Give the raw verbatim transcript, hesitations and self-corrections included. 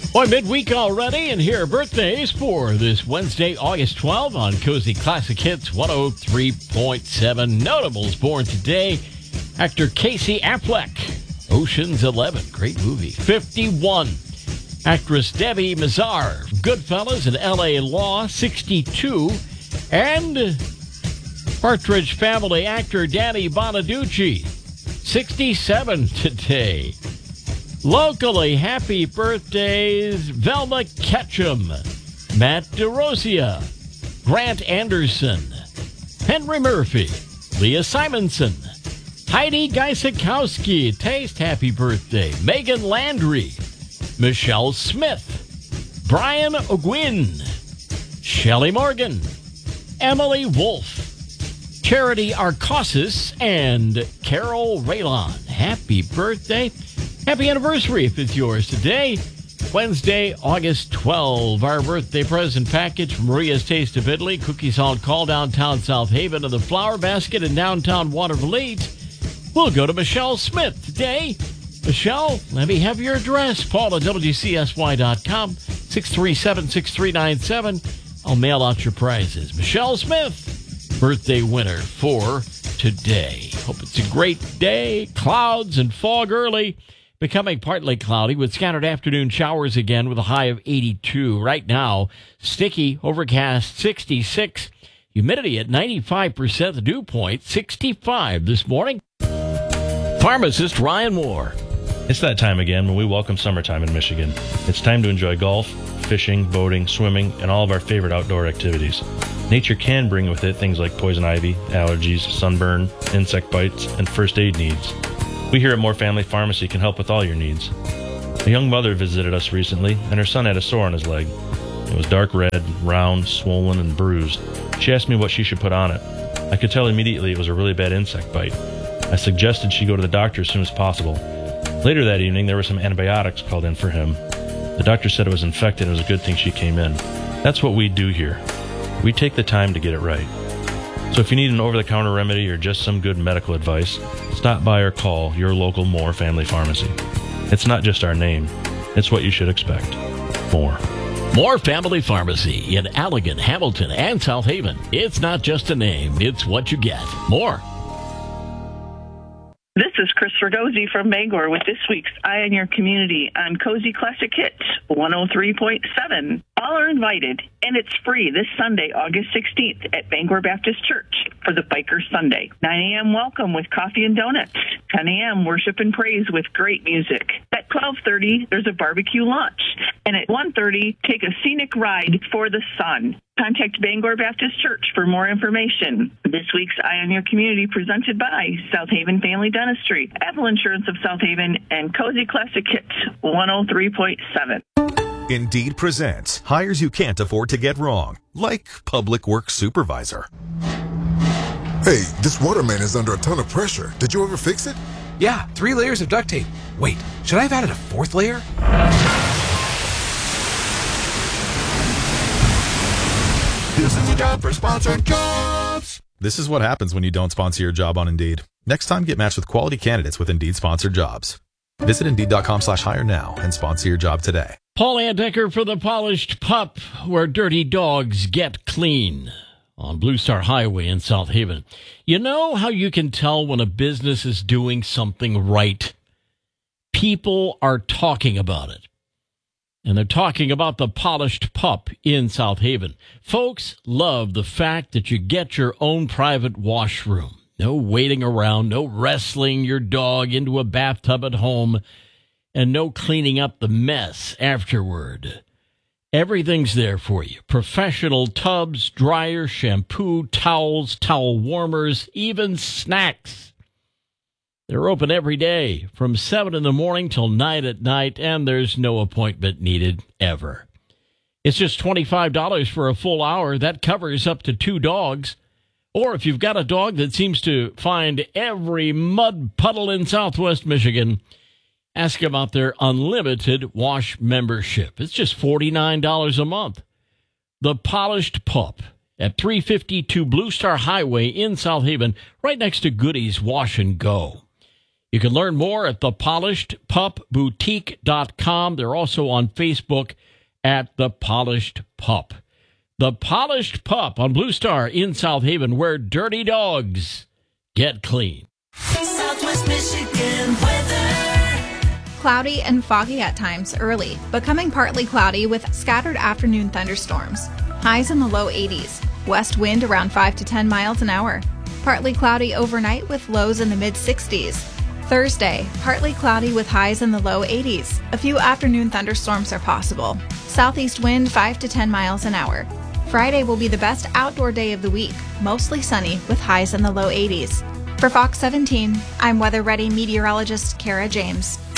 Boy, midweek already, and here are birthdays for this Wednesday, August twelfth on Cozy Classic Hits one oh three point seven. Notables born today: actor Casey Affleck, Ocean's eleven, great movie. fifty-one. Actress Debbie Mazar, Goodfellas and L A Law, sixty-two. And Partridge Family actor Danny Bonaducci, sixty-seven today. Locally, happy birthdays: Velma Ketchum, Matt DeRosia, Grant Anderson, Henry Murphy, Leah Simonson, Heidi Geisikowski, Taste, happy birthday. Megan Landry, Michelle Smith, Brian O'Gwin, Shelley Morgan, Emily Wolf, Charity Arcosis, and Carol Raylon. Happy birthday. Happy anniversary if it's yours today. Wednesday, August twelfth. Our birthday present package from Maria's Taste of Italy. Cookies on call downtown South Haven and the Flower Basket in downtown Waterville. We'll go to Michelle Smith today. Michelle, let me have your address. Paul at W C S Y dot com, six three seven, six three nine seven. I'll mail out your prizes. Michelle Smith, birthday winner for today. Hope it's a great day. Clouds and fog early. Becoming partly cloudy with scattered afternoon showers again with a high of eighty-two. Right now, sticky, overcast, sixty-six. Humidity at ninety-five percent. The dew point, sixty-five this morning. Pharmacist Ryan Moore. It's that time again when we welcome summertime in Michigan. It's time to enjoy golf, fishing, boating, swimming, and all of our favorite outdoor activities. Nature can bring with it things like poison ivy, allergies, sunburn, insect bites, and first aid needs. We here at Moore Family Pharmacy can help with all your needs. A young mother visited us recently, and her son had a sore on his leg. It was dark red, round, swollen, and bruised. She asked me what she should put on it. I could tell immediately it was a really bad insect bite. I suggested she go to the doctor as soon as possible. Later that evening, there were some antibiotics called in for him. The doctor said it was infected and it was a good thing she came in. That's what we do here. We take the time to get it right. So if you need an over-the-counter remedy or just some good medical advice, stop by or call your local Moore Family Pharmacy. It's not just our name. It's what you should expect. Moore. Moore Family Pharmacy in Allegan, Hamilton, and South Haven. It's not just a name. It's what you get. More. This is Chris Fergozzi from Bangor with this week's Eye on Your Community on Cozy Classic Hits one oh three point seven. All are invited, and it's free this Sunday, August sixteenth at Bangor Baptist Church for the Biker Sunday. nine a.m. welcome with coffee and donuts. ten a.m. worship and praise with great music. At twelve thirty, there's a barbecue lunch. And at one thirty, take a scenic ride for the sun. Contact Bangor Baptist Church for more information. This week's Eye on Your Community presented by South Haven Family Dentistry, Apple Insurance of South Haven, and Cozy Classic Hits one oh three point seven. Indeed presents hires you can't afford to get wrong, like public works supervisor. Hey, this waterman is under a ton of pressure. Did you ever fix it? Yeah, three layers of duct tape. Wait, should I have added a fourth layer? This is the job for sponsored jobs. This is what happens when you don't sponsor your job on Indeed. Next time, get matched with quality candidates with Indeed sponsored jobs. Visit Indeed.com slash hire now and sponsor your job today. Paul Andecker for the Polished Pup, where dirty dogs get clean, on Blue Star Highway in South Haven. You know how you can tell when a business is doing something right? People are talking about it. And they're talking about the Polished Pup in South Haven. Folks love the fact that you get your own private washroom. No waiting around, no wrestling your dog into a bathtub at home, and no cleaning up the mess afterward. Everything's there for you. Professional tubs, dryer, shampoo, towels, towel warmers, even snacks. They're open every day from seven in the morning till nine at night, and there's no appointment needed ever. It's just twenty-five dollars for a full hour. That covers up to two dogs. Or if you've got a dog that seems to find every mud puddle in Southwest Michigan, ask about their unlimited wash membership. It's just forty-nine dollars a month. The Polished Pup at three fifty-two Blue Star Highway in South Haven, right next to Goody's Wash and Go. You can learn more at the polished pup boutique dot com. They're also on Facebook at The Polished Pup. The Polished Pup on Blue Star in South Haven, where dirty dogs get clean. Southwest Michigan weather. Cloudy and foggy at times early, becoming partly cloudy with scattered afternoon thunderstorms. Highs in the low eighties. West wind around five to ten miles an hour. Partly cloudy overnight with lows in the mid sixties. Thursday, partly cloudy with highs in the low eighties. A few afternoon thunderstorms are possible. Southeast wind five to ten miles an hour. Friday will be the best outdoor day of the week, mostly sunny with highs in the low eighties. For Fox seventeen, I'm weather-ready meteorologist Kara James.